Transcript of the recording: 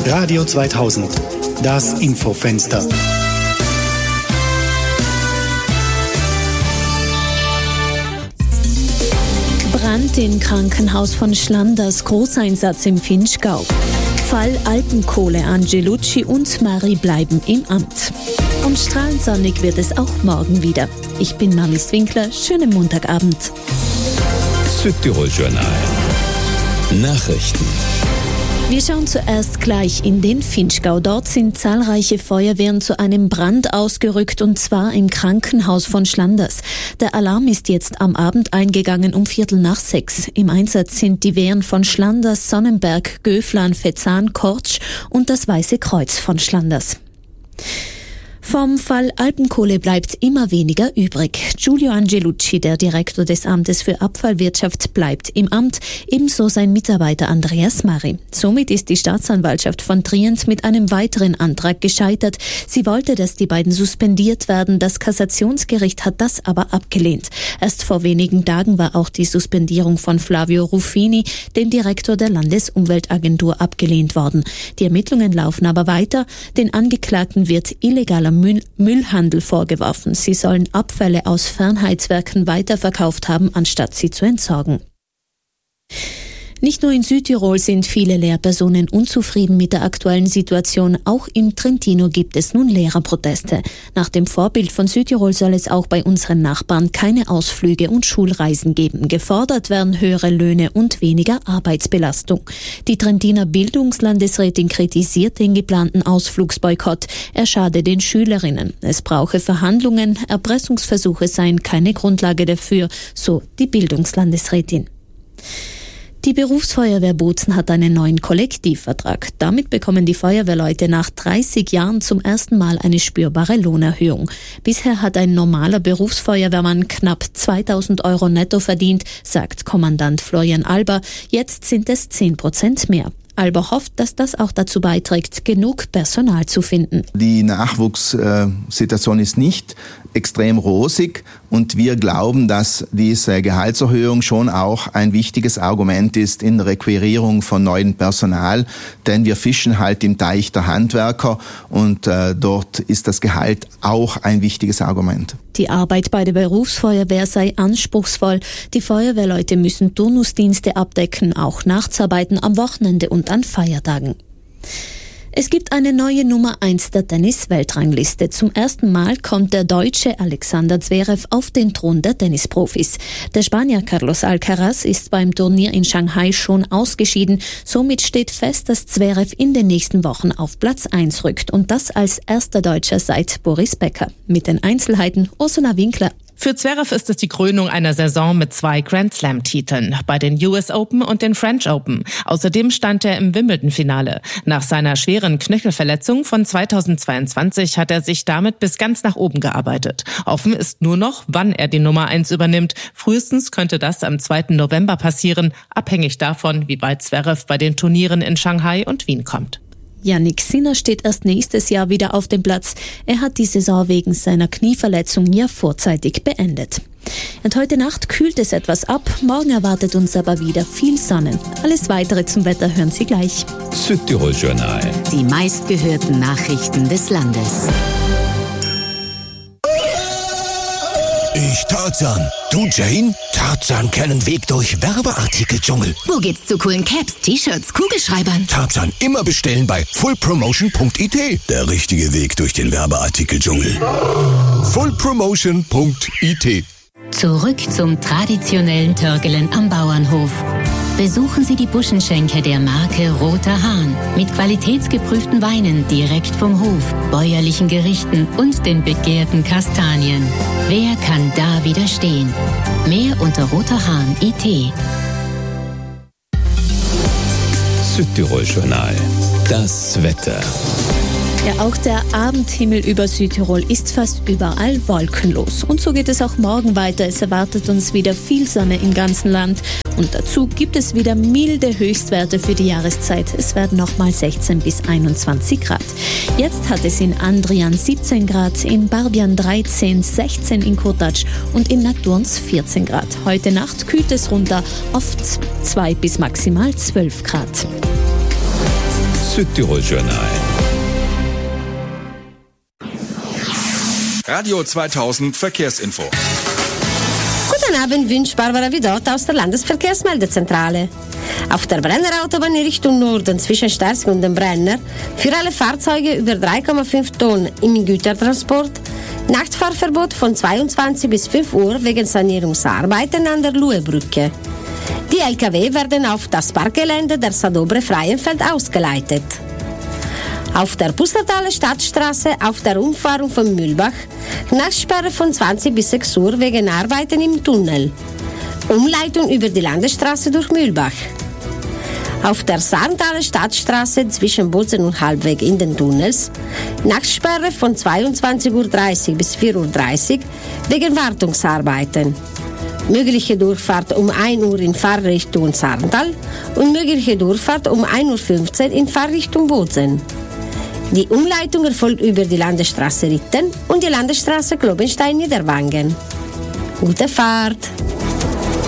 Radio 2000, das Infofenster. Brand im Krankenhaus von Schlanders, Großeinsatz im Vinschgau. Fall Alpenkohle, Angelucci und Mari bleiben im Amt. Und strahlend sonnig wird es auch morgen wieder. Ich bin Marlies Winkler, schönen Montagabend. Südtirol-Journal. Nachrichten. Wir schauen zuerst gleich in den Vinschgau. Dort sind zahlreiche Feuerwehren zu einem Brand ausgerückt, und zwar im Krankenhaus von Schlanders. Der Alarm ist jetzt am Abend eingegangen um 5:45. Im Einsatz sind die Wehren von Schlanders, Sonnenberg, Göflan, Fezzan, Kortsch und das Weiße Kreuz von Schlanders. Vom Fall Alpenkohle bleibt immer weniger übrig. Giulio Angelucci, der Direktor des Amtes für Abfallwirtschaft, bleibt im Amt, ebenso sein Mitarbeiter Andreas Mari. Somit ist die Staatsanwaltschaft von Trient mit einem weiteren Antrag gescheitert. Sie wollte, dass die beiden suspendiert werden. Das Kassationsgericht hat das aber abgelehnt. Erst vor wenigen Tagen war auch die Suspendierung von Flavio Ruffini, dem Direktor der Landesumweltagentur, abgelehnt worden. Die Ermittlungen laufen aber weiter. Den Angeklagten wird illegaler Müllhandel vorgeworfen. Sie sollen Abfälle aus Fernheizwerken weiterverkauft haben, anstatt sie zu entsorgen. Nicht nur in Südtirol sind viele Lehrpersonen unzufrieden mit der aktuellen Situation. Auch im Trentino gibt es nun Lehrerproteste. Nach dem Vorbild von Südtirol soll es auch bei unseren Nachbarn keine Ausflüge und Schulreisen geben. Gefordert werden höhere Löhne und weniger Arbeitsbelastung. Die Trentiner Bildungslandesrätin kritisiert den geplanten Ausflugsboykott. Er schade den Schülerinnen. Es brauche Verhandlungen. Erpressungsversuche seien keine Grundlage dafür, so die Bildungslandesrätin. Die Berufsfeuerwehr Bozen hat einen neuen Kollektivvertrag. Damit bekommen die Feuerwehrleute nach 30 Jahren zum ersten Mal eine spürbare Lohnerhöhung. Bisher hat ein normaler Berufsfeuerwehrmann knapp 2.000 Euro netto verdient, sagt Kommandant Florian Alber. Jetzt sind es 10% mehr. Alber hofft, dass das auch dazu beiträgt, genug Personal zu finden. Die Nachwuchssituation ist nicht extrem rosig und wir glauben, dass diese Gehaltserhöhung schon auch ein wichtiges Argument ist in der Requirierung von neuem Personal, denn wir fischen halt im Teich der Handwerker und dort ist das Gehalt auch ein wichtiges Argument. Die Arbeit bei der Berufsfeuerwehr sei anspruchsvoll. Die Feuerwehrleute müssen Turnusdienste abdecken, auch Nachtsarbeiten am Wochenende und an Feiertagen. Es gibt eine neue Nummer 1 der Tennis-Weltrangliste. Zum ersten Mal kommt der Deutsche Alexander Zverev auf den Thron der Tennisprofis. Der Spanier Carlos Alcaraz ist beim Turnier in Shanghai schon ausgeschieden. Somit steht fest, dass Zverev in den nächsten Wochen auf Platz 1 rückt. Und das als erster Deutscher seit Boris Becker. Mit den Einzelheiten Ursula Winkler. Für Zverev ist es die Krönung einer Saison mit 2 Grand-Slam-Titeln, bei den US Open und den French Open. Außerdem stand er im Wimbledon-Finale. Nach seiner schweren Knöchelverletzung von 2022 hat er sich damit bis ganz nach oben gearbeitet. Offen ist nur noch, wann er die Nummer 1 übernimmt. Frühestens könnte das am 2. November passieren, abhängig davon, wie weit Zverev bei den Turnieren in Shanghai und Wien kommt. Jannik Sinner steht erst nächstes Jahr wieder auf dem Platz. Er hat die Saison wegen seiner Knieverletzung ja vorzeitig beendet. Und heute Nacht kühlt es etwas ab. Morgen erwartet uns aber wieder viel Sonne. Alles Weitere zum Wetter hören Sie gleich. Südtirol-Journal. Die meistgehörten Nachrichten des Landes. Ich Tarzan. Du Jane? Tarzan kennen Weg durch Werbeartikeldschungel. Wo geht's zu coolen Caps, T-Shirts, Kugelschreibern? Tarzan immer bestellen bei fullpromotion.it. Der richtige Weg durch den Werbeartikeldschungel. fullpromotion.it. Zurück zum traditionellen Törgelen am Bauernhof. Besuchen Sie die Buschenschenke der Marke Roter Hahn mit qualitätsgeprüften Weinen direkt vom Hof, bäuerlichen Gerichten und den begehrten Kastanien. Wer kann da widerstehen? Mehr unter roterhahn.it. Südtirol-Journal. Das Wetter. Ja, auch der Abendhimmel über Südtirol ist fast überall wolkenlos. Und so geht es auch morgen weiter. Es erwartet uns wieder viel Sonne im ganzen Land. Und dazu gibt es wieder milde Höchstwerte für die Jahreszeit. Es werden nochmal 16 bis 21 Grad. Jetzt hat es in Andrian 17 Grad, in Barbian 13, 16 in Kurtatsch und in Naturns 14 Grad. Heute Nacht kühlt es runter auf 2 bis maximal 12 Grad. Südtirol-Journal. Radio 2000 Verkehrsinfo. Guten Abend, wünscht Barbara Vidot aus der Landesverkehrsmeldezentrale. Auf der Brennerautobahn in Richtung Norden zwischen Stersing und dem Brenner für alle Fahrzeuge über 3,5 Tonnen im Gütertransport Nachtfahrverbot von 22 bis 5 Uhr wegen Sanierungsarbeiten an der Luebrücke. Die Lkw werden auf das Parkgelände der Sadobre Freienfeld ausgeleitet. Auf der Pustertaler Stadtstraße auf der Umfahrung von Mühlbach Nachtsperre von 20 bis 6 Uhr wegen Arbeiten im Tunnel. Umleitung über die Landesstraße durch Mühlbach. Auf der Sarntaler Stadtstraße zwischen Bozen und Halbweg in den Tunnels Nachtsperre von 22:30 Uhr bis 4:30 Uhr wegen Wartungsarbeiten. Mögliche Durchfahrt um 1 Uhr in Fahrrichtung Sarntal und mögliche Durchfahrt um 1:15 Uhr in Fahrrichtung Bozen. Die Umleitung erfolgt über die Landesstraße Ritten und die Landesstraße Globenstein-Niederwangen. Gute Fahrt!